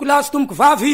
Kolasy tomboko vavy.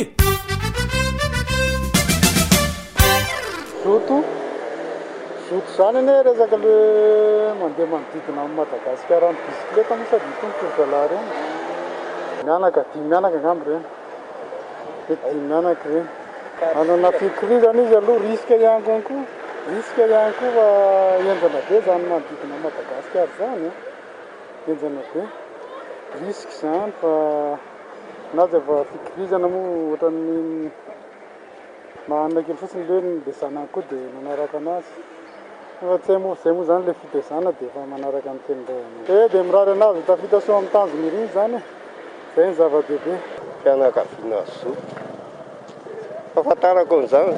Zoto zany ane resaka le mandeha manodidina amin'ny Madagasikara ny bisikileta moa sady tomboky zalahy reny. Mianaka, dimy mianaka angamba reny. Dimy mianaka reny. Manana fikirizana izy aloha risque ihany koa. Risque ihany koa fa enjana be zany manodidina Madagasikara zany. Enjana be. Risque zany fa naza fa fikirizana moa ohatran'ny mahana kely fotsiny le ny zanany koa dia manaraka anazy. Fa tsy hay moa zay moa zany le fitezana dia efa manaraka ny tenindray. Dia mirary anazy tafita soa amin'ny tanjony iry zany. Zay ny zava-dehibe. Fianakaviana Zoto. Fahafantarako an'izany.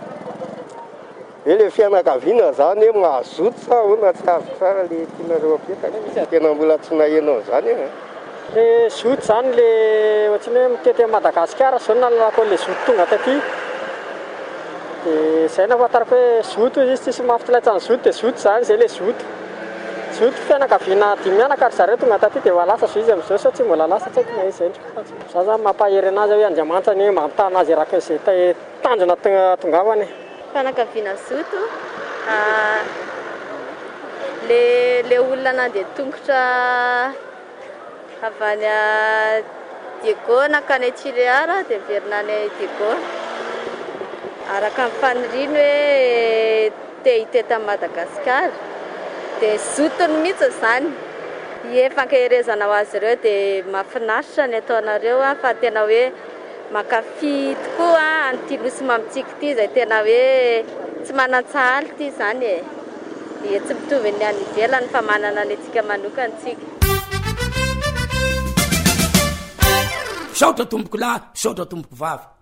Le fianakaviana zany mahazoto sa hono tsy avy tsara le tianareo apetaka. Tena mbola tsy nahenao zany e. Le Zoto zany le ohatrany hoe mitety Madagasikara zao nalalako le Zoto tonga taty. Dia izay nahafantarako hoe Zoto izy tsisy mahafitsilaitra ny Zoto dia Zoto zany izay le Zoto. Zoto fianakaviana dimy mianaka ary zareo tonga taty dia lasa so izy amin'izao sa tsy mbola lasa tsy haiko na izy endrika. Za zany mampahery anazy hoe Andriamanitra ny mampitana azy araka izay tanjona tongavany. Fianakaviana Zoto le olona nandeha tongotra avy any Diego nakany Tchireara dia verina any Diego. Araka ny faniriany hoe te hitety Madagasikara dia Zoto no mihitsy zany. Efankaherezana ho azy ireo dia mahafinaritra ny ataonareo fa tena hoe mankafy tokoa an'ity nosy mamitsika ity izay tena hoe tsy manan-tsahaly ity zany e. Dia tsy mitovy ny any ivelany fa manana ny antsika manokana antsika. Saotra tomboko lahy, saotra tomboko vavy.